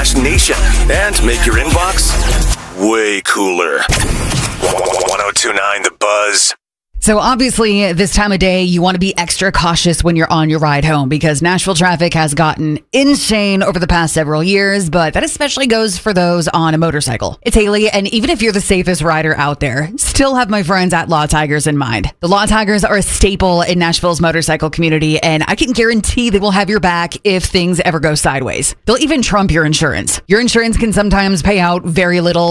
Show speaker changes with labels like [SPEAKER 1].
[SPEAKER 1] nation and make your inbox way cooler. 1029 The Buzz.
[SPEAKER 2] So obviously, this time of day, you want to be extra cautious when you're on your ride home because Nashville traffic has gotten insane over the past several years, but that especially goes for those on a motorcycle. It's Haley, and even if you're the safest rider out there, still have my friends at Law Tigers in mind. The Law Tigers are a staple in Nashville's motorcycle community, and I can guarantee they will have your back if things ever go sideways. They'll even trump your insurance. Your insurance can sometimes pay out very little